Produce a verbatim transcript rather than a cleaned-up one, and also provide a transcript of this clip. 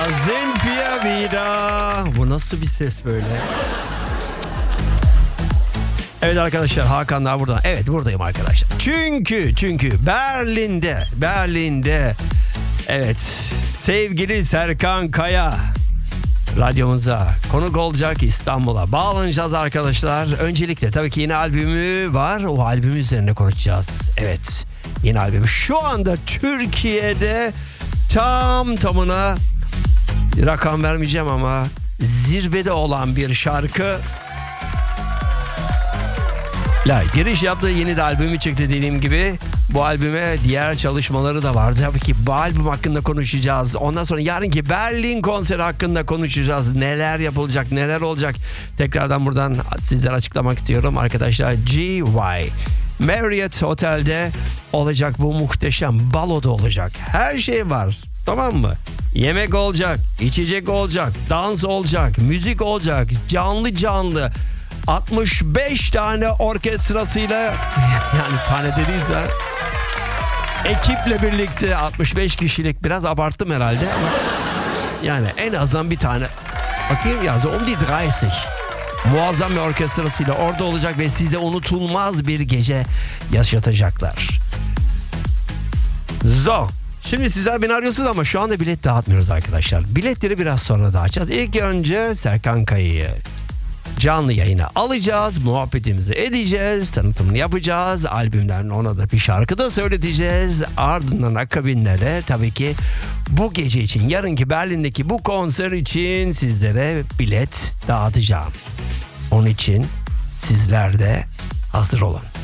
sind wir wieder. Bu nasıl bir ses böyle? Evet arkadaşlar, Hakan daha buradan. Evet, buradayım arkadaşlar. Çünkü çünkü Berlin'de Berlin'de evet, sevgili Serkan Kaya radyomuza konuk olacak, İstanbul'a bağlanacağız arkadaşlar. Öncelikle tabii ki yeni albümü var. O albüm üzerine konuşacağız. Evet, yeni albümü şu anda Türkiye'de tam tamına, rakam vermeyeceğim ama zirvede olan bir şarkı. La, giriş yaptığı yeni de albümü çıktı dediğim gibi. Bu albüme diğer çalışmaları da var. Tabii ki bu albüm hakkında konuşacağız. Ondan sonra yarınki Berlin konseri hakkında konuşacağız. Neler yapılacak, neler olacak. Tekrardan buradan sizlere açıklamak istiyorum arkadaşlar. G Y Marriott Otel'de olacak bu muhteşem baloda olacak. Her şey var. Tamam mı? Yemek olacak, içecek olacak, dans olacak, müzik olacak, canlı canlı. altmış beş tane orkestrasıyla, yani tane dediyse ekiple birlikte altmış beş kişilik, biraz abarttım herhalde ama yani en azından bir tane, bakayım ya, so um die otuz muazzam bir orkestrasıyla orada olacak ve size unutulmaz bir gece yaşatacaklar. So, şimdi sizler beni arıyorsunuz ama şu anda bilet dağıtmıyoruz arkadaşlar. Biletleri biraz sonra dağıtacağız. İlk önce Serkan Kaya'yı canlı yayına alacağız, muhabbetimizi edeceğiz, tanıtımını yapacağız, albümlerin ona da bir şarkı da söyleteceğiz. Ardından akabinde de tabii ki bu gece için, yarınki Berlin'deki bu konser için sizlere bilet dağıtacağım. Onun için sizler de hazır olun.